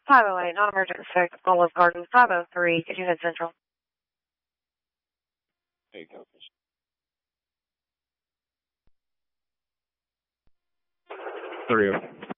508, non-emergent 6, Olive Garden, 503, could you head central? Hey, copies. 30.